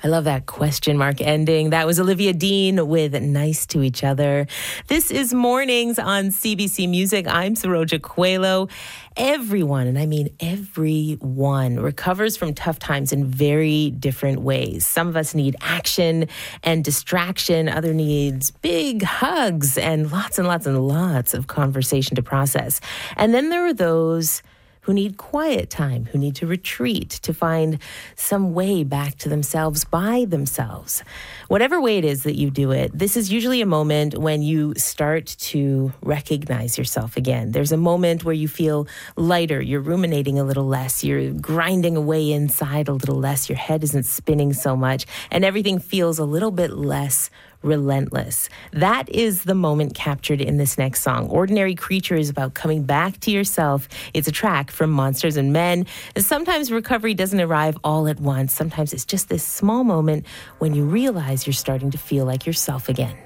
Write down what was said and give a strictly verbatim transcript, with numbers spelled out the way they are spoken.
I love that question mark ending. That was Olivia Dean with Nice to Each Other. This is Mornings on C B C Music. I'm Saroja Coelho. Everyone, and I mean everyone, recovers from tough times in very different ways. Some of us need action and distraction. Other needs big hugs and lots and lots and lots of conversation to process. And then there are those who need quiet time, who need to retreat, to find some way back to themselves by themselves. Whatever way it is that you do it, this is usually a moment when you start to recognize yourself again. There's a moment where you feel lighter, you're ruminating a little less, you're grinding away inside a little less, your head isn't spinning so much, and everything feels a little bit less relentless. That is the moment captured in this next song. Ordinary Creature is about coming back to yourself. It's a track from Monsters and Men. Sometimes recovery doesn't arrive all at once. Sometimes it's just this small moment when you realize you're starting to feel like yourself again.